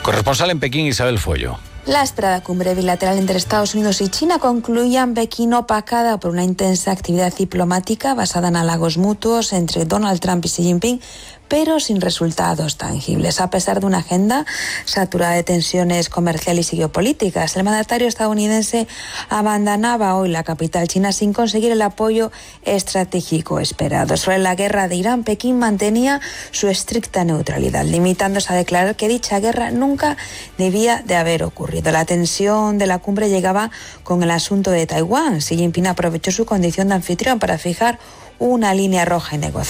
Corresponsal en Pekín, Isabel Follo. La esperada cumbre bilateral entre Estados Unidos y China concluía en Pekín opacada por una intensa actividad diplomática basada en halagos mutuos entre Donald Trump y Xi Jinping, pero sin resultados tangibles. A pesar de una agenda saturada de tensiones comerciales y geopolíticas, el mandatario estadounidense abandonaba hoy la capital china sin conseguir el apoyo estratégico esperado. Sobre la guerra de Irán, Pekín mantenía su estricta neutralidad, limitándose a declarar que dicha guerra nunca debía de haber ocurrido. La tensión de la cumbre llegaba con el asunto de Taiwán. Xi Jinping aprovechó su condición de anfitrión para fijar una línea roja en negociaciones.